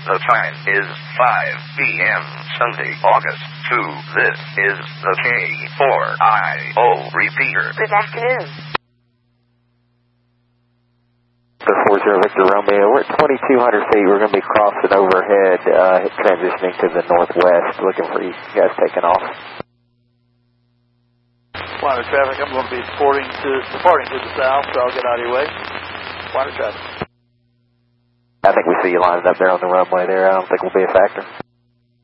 The time is 5 p.m. Sunday, August 2. This is the K4IO repeater. Good afternoon. The 40 Victor Romeo, we're at 2,200 feet. We're going to be crossing overhead, transitioning to the northwest, looking for you guys taking off. Wider traffic, I'm going to be departing to the south, so I'll get out of your way. Wider traffic. I think we see you lined up there on the runway there. I don't think we'll be a factor.